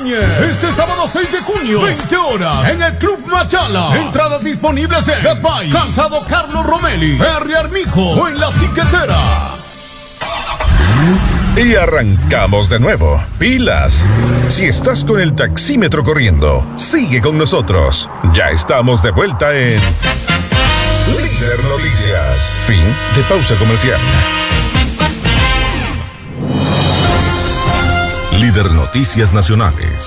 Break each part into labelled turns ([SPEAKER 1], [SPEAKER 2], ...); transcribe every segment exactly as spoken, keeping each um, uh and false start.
[SPEAKER 1] Ibáñez. Este sábado seis de junio, veinte horas, en el Club Machala. Entradas disponibles en Betbuy, Calzado Carlos Romelli, Ferry Armijo o en La Tiquetera.
[SPEAKER 2] Y arrancamos de nuevo. Pilas. Si estás con el taxímetro corriendo, sigue con nosotros. Ya estamos de vuelta en Líder Noticias. Fin de pausa comercial. Líder Noticias Nacionales.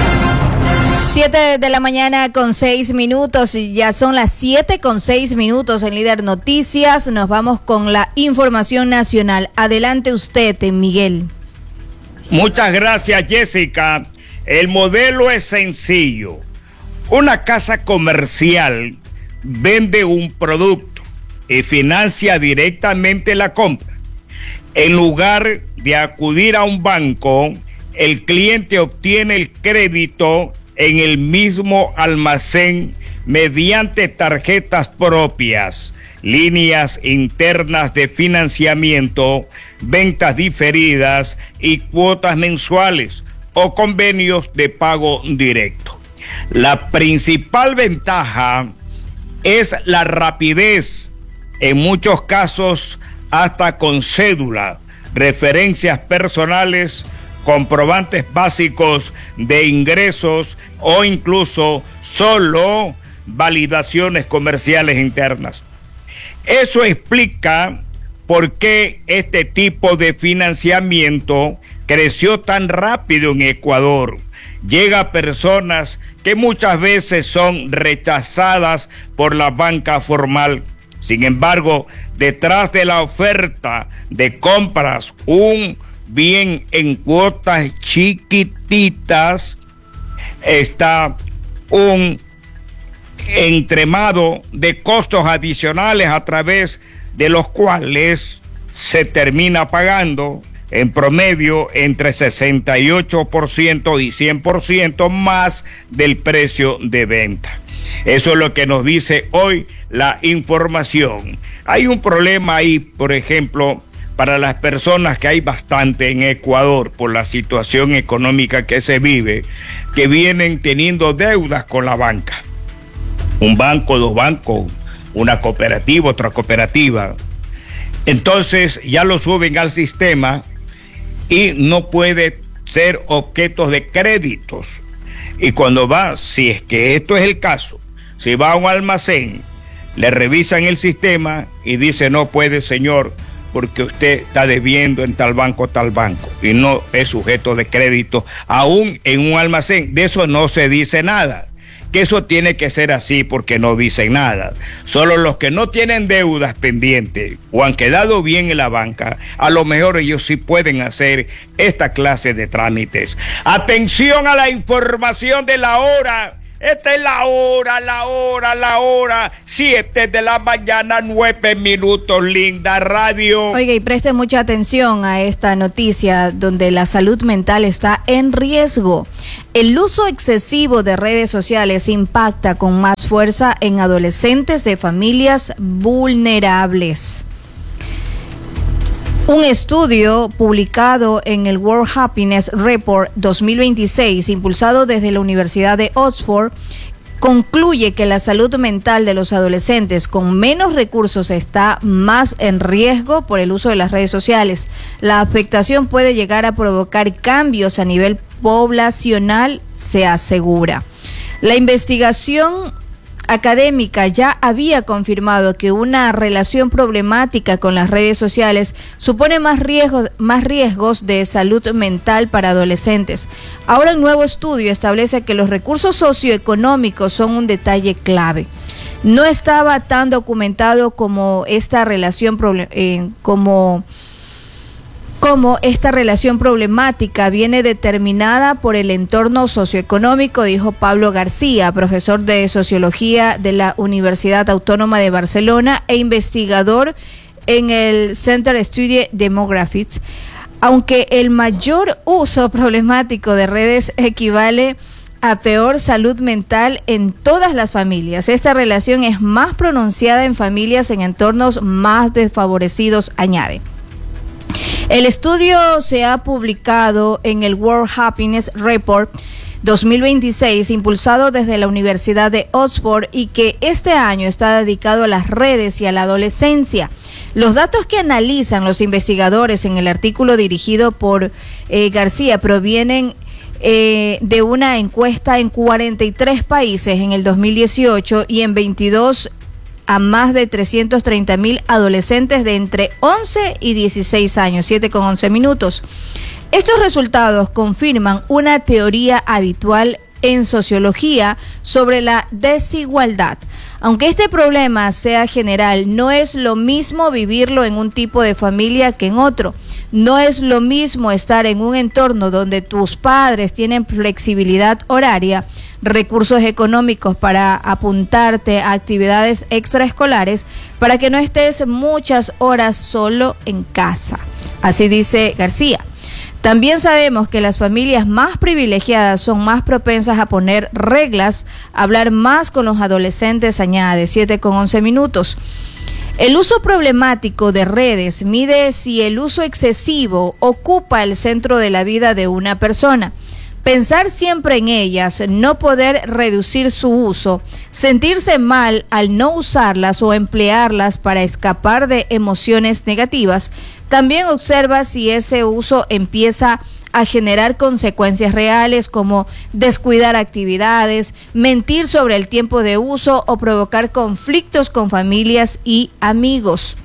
[SPEAKER 3] Siete de la mañana con seis minutos, ya son las siete con seis minutos en Líder Noticias. Nos vamos con la información nacional. Adelante usted, Miguel.
[SPEAKER 4] Muchas gracias, Jessica. El modelo es sencillo. Una casa comercial vende un producto y financia directamente la compra. En lugar de acudir a un banco, el cliente obtiene el crédito en el mismo almacén mediante tarjetas propias, líneas internas de financiamiento, ventas diferidas y cuotas mensuales o convenios de pago directo. La principal ventaja es la rapidez, en muchos casos hasta con cédula, referencias personales, comprobantes básicos de ingresos o incluso solo validaciones comerciales internas. Eso explica por qué este tipo de financiamiento creció tan rápido en Ecuador. Llega a personas que muchas veces son rechazadas por la banca formal. Sin embargo, detrás de la oferta de compras un bien en cuotas chiquititas está un entremado de costos adicionales a través de los cuales se termina pagando en promedio entre sesenta y ocho por ciento y cien por ciento más del precio de venta. Eso es lo que nos dice hoy la información. Hay un problema ahí, por ejemplo, para las personas, que hay bastante en Ecuador por la situación económica que se vive, que vienen teniendo deudas con la banca. Un banco, dos bancos, una cooperativa, otra cooperativa. Entonces ya lo suben al sistema y no puede ser objeto de créditos. Y cuando va, si es que esto es el caso, si va a un almacén, le revisan el sistema y dice: no puede, señor, porque usted está debiendo en tal banco, tal banco, y no es sujeto de crédito, aún en un almacén. De eso no se dice nada, que eso tiene que ser así porque no dicen nada. Solo los que no tienen deudas pendientes o han quedado bien en la banca, a lo mejor ellos sí pueden hacer esta clase de trámites. Atención a la información de la hora. Esta es la hora, la hora, la hora, siete de la mañana, nueve minutos, Linda Radio.
[SPEAKER 3] Oiga, y preste mucha atención a esta noticia donde la salud mental está en riesgo. El uso excesivo de redes sociales impacta con más fuerza en adolescentes de familias vulnerables. Un estudio publicado en el World Happiness Report dos mil veintiséis, impulsado desde la Universidad de Oxford, concluye que la salud mental de los adolescentes con menos recursos está más en riesgo por el uso de las redes sociales. La afectación puede llegar a provocar cambios a nivel poblacional, se asegura. La investigación académica ya había confirmado que una relación problemática con las redes sociales supone más riesgos, más riesgos de salud mental para adolescentes. Ahora un nuevo estudio establece que los recursos socioeconómicos son un detalle clave. No estaba tan documentado como esta relación eh, como Como esta relación problemática viene determinada por el entorno socioeconómico, dijo Pablo García, profesor de Sociología de la Universidad Autónoma de Barcelona e investigador en el Center Study Demographics. Aunque el mayor uso problemático de redes equivale a peor salud mental en todas las familias, esta relación es más pronunciada en familias en entornos más desfavorecidos, añade. El estudio se ha publicado en el World Happiness Report dos mil veintiséis, impulsado desde la Universidad de Oxford y que este año está dedicado a las redes y a la adolescencia. Los datos que analizan los investigadores en el artículo dirigido por eh, García provienen eh, de una encuesta en cuarenta y tres países en el dos mil dieciocho y en veintidós a más de trescientos treinta mil adolescentes de entre once y dieciséis años, siete con once minutos. Estos resultados confirman una teoría habitual en sociología sobre la desigualdad. Aunque este problema sea general, no es lo mismo vivirlo en un tipo de familia que en otro. No es lo mismo estar en un entorno donde tus padres tienen flexibilidad horaria, recursos económicos para apuntarte a actividades extraescolares, para que no estés muchas horas solo en casa. Así dice García. También sabemos que las familias más privilegiadas son más propensas a poner reglas, a hablar más con los adolescentes, añade, siete con once minutos. El uso problemático de redes mide si el uso excesivo ocupa el centro de la vida de una persona. Pensar siempre en ellas, no poder reducir su uso, sentirse mal al no usarlas o emplearlas para escapar de emociones negativas. También observa si ese uso empieza a generar consecuencias reales como descuidar actividades, mentir sobre el tiempo de uso o provocar conflictos con familias y amigos.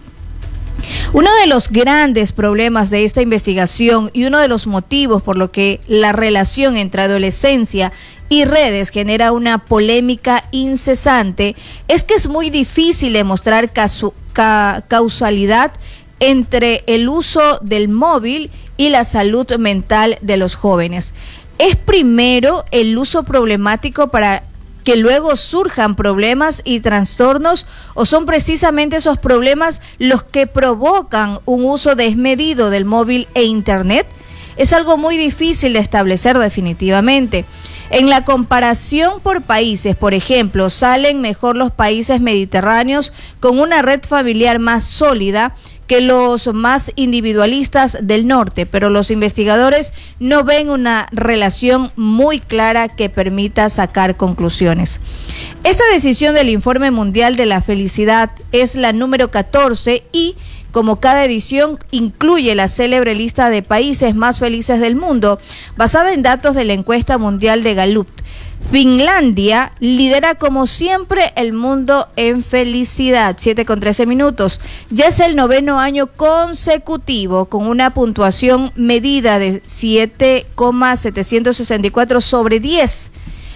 [SPEAKER 3] Uno de los grandes problemas de esta investigación y uno de los motivos por lo que la relación entre adolescencia y redes genera una polémica incesante es que es muy difícil demostrar casu- ca- causalidad entre el uso del móvil y la salud mental de los jóvenes. ¿Es primero el uso problemático para que luego surjan problemas y trastornos, o son precisamente esos problemas los que provocan un uso desmedido del móvil e internet? Es algo muy difícil de establecer definitivamente. En la comparación por países, por ejemplo, salen mejor los países mediterráneos con una red familiar más sólida que los más individualistas del norte, pero los investigadores no ven una relación muy clara que permita sacar conclusiones. Esta decisión del Informe Mundial de la Felicidad es la número catorce y, como cada edición, incluye la célebre lista de países más felices del mundo, basada en datos de la encuesta mundial de Gallup. Finlandia lidera como siempre el mundo en felicidad, siete con trece minutos. Ya es el noveno año consecutivo con una puntuación medida de siete coma setecientos sesenta y cuatro sobre diez.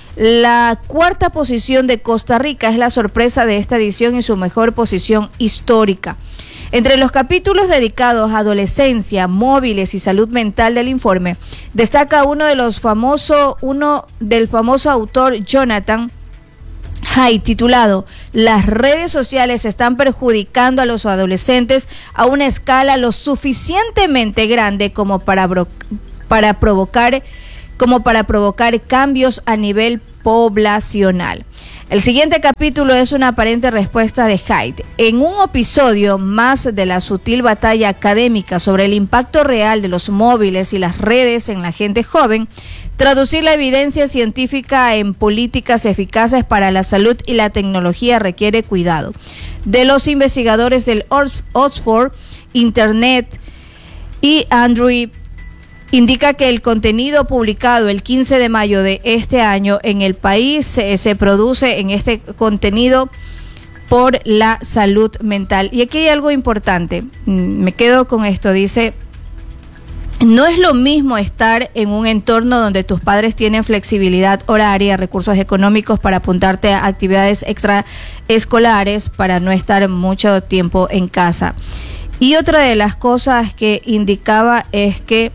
[SPEAKER 3] La cuarta posición de Costa Rica es la sorpresa de esta edición y su mejor posición histórica. Entre los capítulos dedicados a adolescencia, móviles y salud mental del informe, destaca uno de los famosos, uno del famoso autor Jonathan Haidt, titulado "Las redes sociales están perjudicando a los adolescentes a una escala lo suficientemente grande como para, bro- para provocar como para provocar cambios a nivel poblacional". El siguiente capítulo es una aparente respuesta de Haidt. En un episodio más de la sutil batalla académica sobre el impacto real de los móviles y las redes en la gente joven, traducir la evidencia científica en políticas eficaces para la salud y la tecnología requiere cuidado. De los investigadores del Oxford Internet y Andrew indica que el contenido publicado el quince de mayo de este año en el país se, se produce en este contenido por la salud mental. Y aquí hay algo importante, me quedo con esto, dice: no es lo mismo estar en un entorno donde tus padres tienen flexibilidad horaria, recursos económicos para apuntarte a actividades extraescolares, para no estar mucho tiempo en casa. Y otra de las cosas que indicaba es que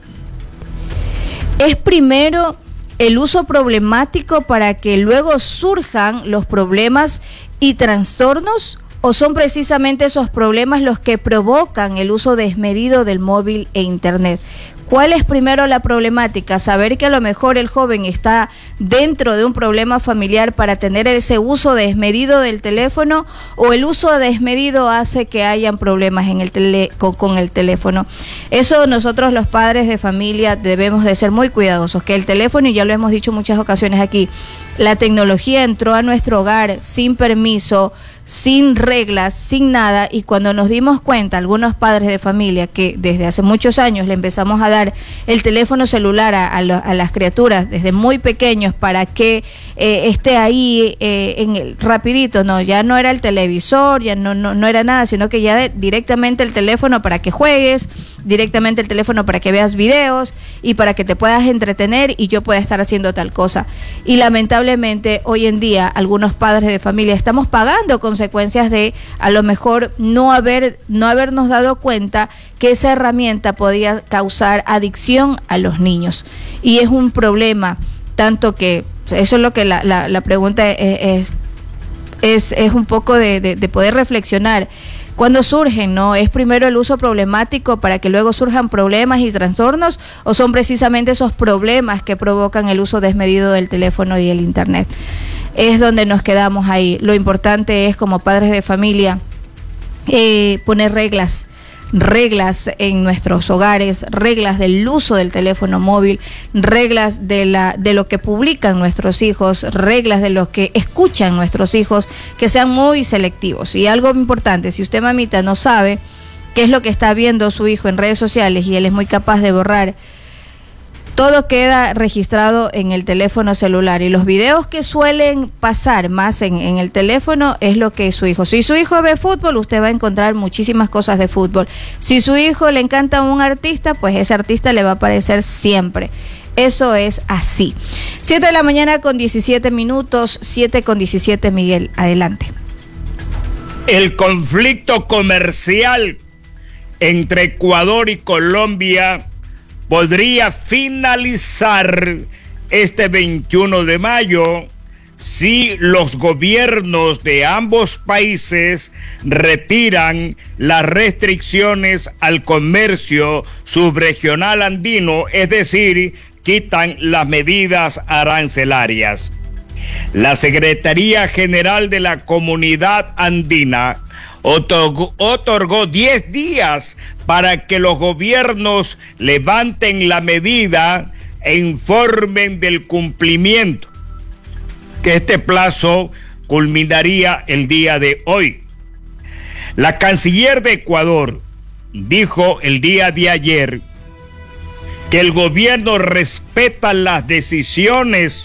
[SPEAKER 3] es primero el uso problemático para que luego surjan los problemas y trastornos, o son precisamente esos problemas los que provocan el uso desmedido del móvil e internet. ¿Cuál es primero la problemática? Saber que a lo mejor el joven está dentro de un problema familiar para tener ese uso desmedido del teléfono, o el uso desmedido hace que hayan problemas en el tele, con, con el teléfono. Eso nosotros los padres de familia debemos de ser muy cuidadosos, que el teléfono, y ya lo hemos dicho muchas ocasiones aquí, la tecnología entró a nuestro hogar sin permiso, sin reglas, sin nada, y cuando nos dimos cuenta, algunos padres de familia, que desde hace muchos años le empezamos a dar el teléfono celular a, a, lo, a las criaturas desde muy pequeños para que eh, esté ahí eh, en el, rapidito, no, ya no era el televisor, ya no, no, no era nada, sino que ya de, directamente el teléfono para que juegues, directamente el teléfono para que veas videos y para que te puedas entretener y yo pueda estar haciendo tal cosa. Y lamentablemente hoy en día algunos padres de familia estamos pagando consecuencias de a lo mejor no haber no habernos dado cuenta que esa herramienta podía causar adicción a los niños, y es un problema, tanto que eso es lo que la, la, la pregunta es, es, es un poco de, de, de poder reflexionar. ¿Cuándo surgen, no? ¿Es primero el uso problemático para que luego surjan problemas y trastornos, o son precisamente esos problemas que provocan el uso desmedido del teléfono y el internet? Es donde nos quedamos ahí. Lo importante es, como padres de familia, eh, poner reglas, reglas en nuestros hogares, reglas del uso del teléfono móvil, reglas de la de lo que publican nuestros hijos, reglas de lo que escuchan nuestros hijos, que sean muy selectivos. Y algo importante, si usted, mamita, no sabe qué es lo que está viendo su hijo en redes sociales y él es muy capaz de borrar, todo queda registrado en el teléfono celular, y los videos que suelen pasar más en, en el teléfono es lo que su hijo. Si su hijo ve fútbol, usted va a encontrar muchísimas cosas de fútbol. Si su hijo le encanta un artista, pues ese artista le va a aparecer siempre. Eso es así. siete de la mañana con diecisiete minutos, siete con diecisiete, Miguel, adelante.
[SPEAKER 4] El conflicto comercial entre Ecuador y Colombia podría finalizar este veintiuno de mayo si los gobiernos de ambos países retiran las restricciones al comercio subregional andino, es decir, quitan las medidas arancelarias. La Secretaría General de la Comunidad Andina otorgó, otorgó diez días para que los gobiernos levanten la medida e informen del cumplimiento, que este plazo culminaría el día de hoy. La canciller de Ecuador dijo el día de ayer que el gobierno respeta las decisiones.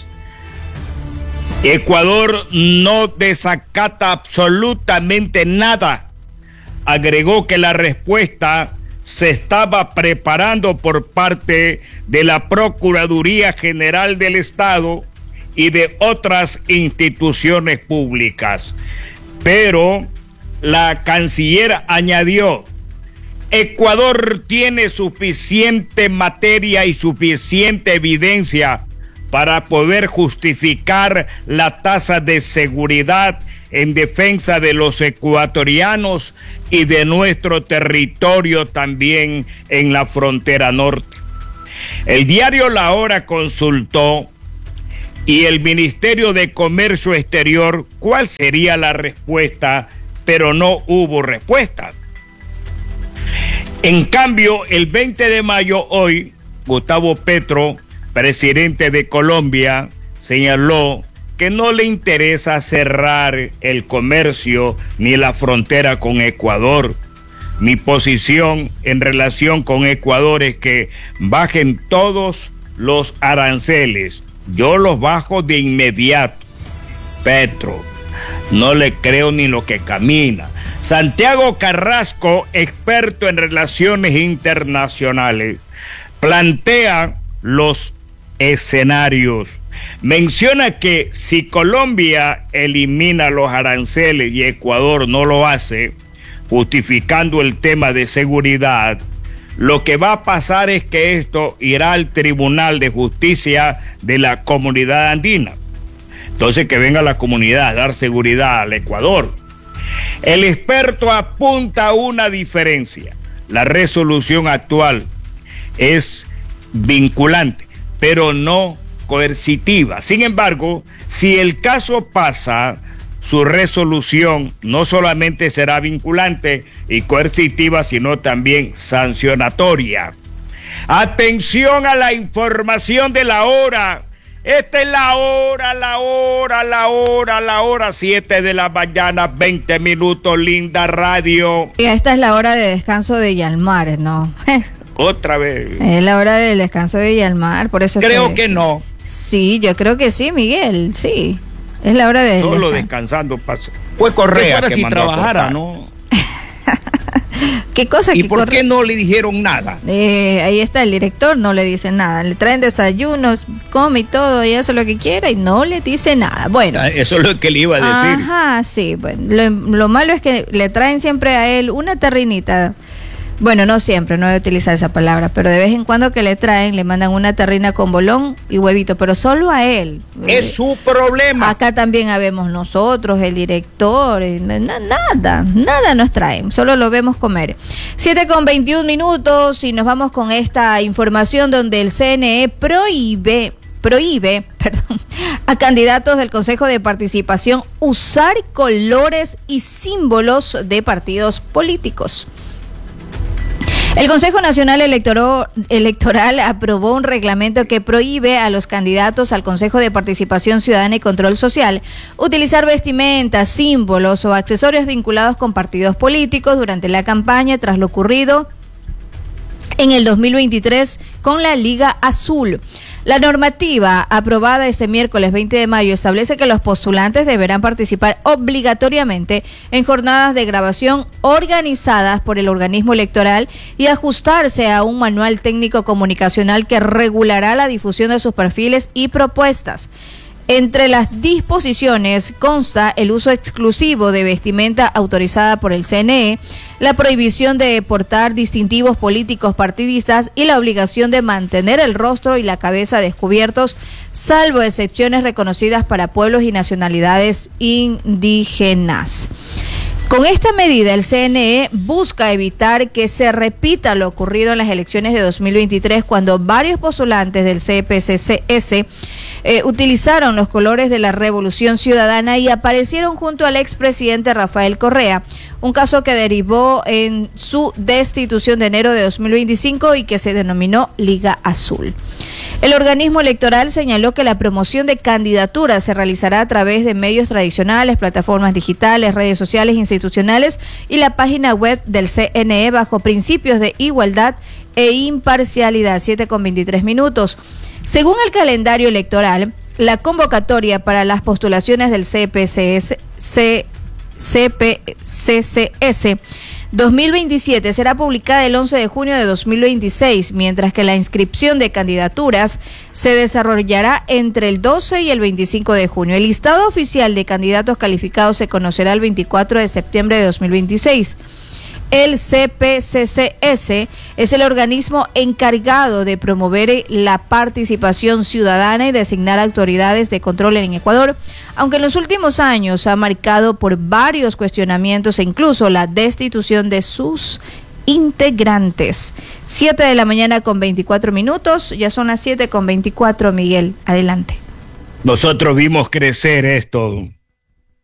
[SPEAKER 4] Ecuador no desacata absolutamente nada. Agregó que la respuesta se estaba preparando por parte de la Procuraduría General del Estado y de otras instituciones públicas. Pero la canciller añadió: Ecuador tiene suficiente materia y suficiente evidencia para poder justificar la tasa de seguridad en defensa de los ecuatorianos y de nuestro territorio también en la frontera norte. El diario La Hora consultó y el Ministerio de Comercio Exterior cuál sería la respuesta, pero no hubo respuesta. En cambio, el veinte de mayo, hoy, Gustavo Petro, presidente de Colombia, señaló que no le interesa cerrar el comercio ni la frontera con Ecuador. Mi posición en relación con Ecuador es que bajen todos los aranceles. Yo los bajo de inmediato. Petro, no le creo ni lo que camina. Santiago Carrasco, experto en relaciones internacionales, plantea los escenarios. Menciona que si Colombia elimina los aranceles y Ecuador no lo hace, justificando el tema de seguridad, lo que va a pasar es que esto irá al Tribunal de Justicia de la Comunidad Andina. Entonces, que venga la comunidad a dar seguridad al Ecuador. El experto apunta a una diferencia. La resolución actual es vinculante, pero no coercitiva. Sin embargo, si el caso pasa, su resolución no solamente será vinculante y coercitiva, sino también sancionatoria. Atención a la información de la hora. Esta es la hora, la hora, la hora, la hora, siete de la mañana, veinte minutos, linda radio.
[SPEAKER 3] Y esta es la hora de descanso de Yalmar, ¿no?
[SPEAKER 4] Otra vez.
[SPEAKER 3] Es la hora del descanso de Yalmar, por eso
[SPEAKER 4] Creo
[SPEAKER 3] que...
[SPEAKER 4] que no.
[SPEAKER 3] Sí, yo creo que sí, Miguel, sí. Es la hora de...
[SPEAKER 4] Solo
[SPEAKER 3] descan-
[SPEAKER 4] descansando pasa. Fue Correa que
[SPEAKER 5] si
[SPEAKER 4] mandó
[SPEAKER 5] trabajara,
[SPEAKER 4] a cortar.
[SPEAKER 5] ¿no?
[SPEAKER 3] ¿Qué cosa
[SPEAKER 5] ¿Y
[SPEAKER 3] que
[SPEAKER 5] por
[SPEAKER 3] corre-
[SPEAKER 5] qué no le dijeron nada?
[SPEAKER 3] Eh, ahí está el director, no le dice nada. Le traen desayunos, come y todo, y hace lo que quiera y no le dice nada. Bueno.
[SPEAKER 5] Ah, Eso es lo que le iba a decir.
[SPEAKER 3] Ajá, sí. Bueno, lo, lo malo es que le traen siempre a él una terrinita. Bueno, no siempre, no voy a utilizar esa palabra, pero de vez en cuando que le traen, le mandan una terrina con bolón y huevito, pero solo a él.
[SPEAKER 5] Es su problema.
[SPEAKER 3] Acá también habemos nosotros, el director, eh, na- nada, nada nos traen, solo lo vemos comer. siete con veintiún minutos y nos vamos con esta información donde el C N E prohíbe, prohíbe, perdón, a candidatos del Consejo de Participación usar colores y símbolos de partidos políticos. El Consejo Nacional Electoro- Electoral aprobó un reglamento que prohíbe a los candidatos al Consejo de Participación Ciudadana y Control Social utilizar vestimentas, símbolos o accesorios vinculados con partidos políticos durante la campaña tras lo ocurrido en el dos mil veintitrés con la Liga Azul. La normativa aprobada este miércoles veinte de mayo establece que los postulantes deberán participar obligatoriamente en jornadas de grabación organizadas por el organismo electoral y ajustarse a un manual técnico comunicacional que regulará la difusión de sus perfiles y propuestas. Entre las disposiciones consta el uso exclusivo de vestimenta autorizada por el C N E, la prohibición de portar distintivos políticos partidistas y la obligación de mantener el rostro y la cabeza descubiertos, salvo excepciones reconocidas para pueblos y nacionalidades indígenas. Con esta medida, el C N E busca evitar que se repita lo ocurrido en las elecciones de dos mil veintitrés, cuando varios postulantes del C P C C S eh, utilizaron los colores de la Revolución Ciudadana y aparecieron junto al expresidente Rafael Correa, un caso que derivó en su destitución de enero de dos mil veinticinco y que se denominó Liga Azul. El organismo electoral señaló que la promoción de candidaturas se realizará a través de medios tradicionales, plataformas digitales, redes sociales institucionales y la página web del C N E bajo principios de igualdad e imparcialidad. siete con veintitrés minutos. Según el calendario electoral, la convocatoria para las postulaciones del C P C S, C, C P C C S dos mil veintisiete será publicada el once de junio de dos mil veintiséis, mientras que la inscripción de candidaturas se desarrollará entre el doce y el veinticinco de junio. El listado oficial de candidatos calificados se conocerá el veinticuatro de septiembre de dos mil veintiséis. El C P C C S es el organismo encargado de promover la participación ciudadana y designar autoridades de control en Ecuador, aunque en los últimos años ha marcado por varios cuestionamientos e incluso la destitución de sus integrantes. siete de la mañana con veinticuatro minutos, ya son las siete con veinticuatro, Miguel, adelante.
[SPEAKER 4] Nosotros vimos crecer esto